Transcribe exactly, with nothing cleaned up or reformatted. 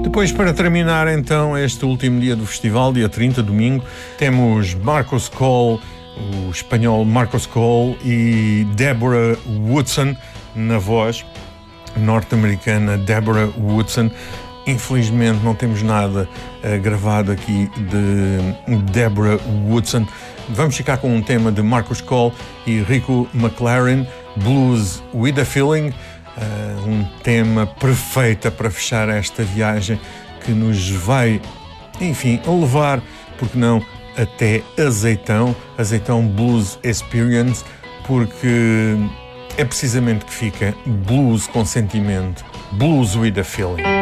Depois, para terminar então este último dia do festival, dia trinta, domingo, temos Marcos Cole, o espanhol Marcos Cole, e Deborah Woodson na voz, norte-americana Deborah Woodson. Infelizmente não temos nada uh, gravado aqui de Deborah Woodson. Vamos ficar com um tema de Marcos Cole e Rico McLaren, Blues with a Feeling, uh, um tema perfeito para fechar esta viagem que nos vai, enfim, levar, porque não, até Azeitão, Azeitão Blues Experience, porque é precisamente que fica blues com sentimento, Blues with a Feeling.